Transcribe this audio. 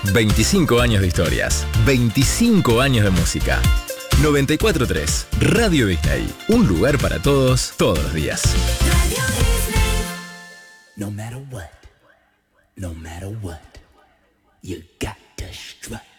25 años de historias, 25 años de música. 94.3 Radio Disney, un lugar para todos, todos los días. Radio Disney. No matter what, you got to strut.